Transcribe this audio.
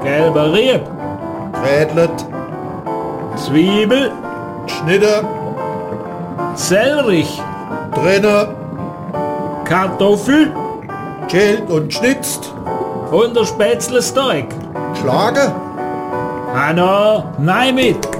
gelber Rieb, Grädlet, Zwiebel, Schnitte, Sellerich, drinne, Kartoffel schält und schnitzt, und der Spätzlesteig. Schlage, Hanna, nein mit.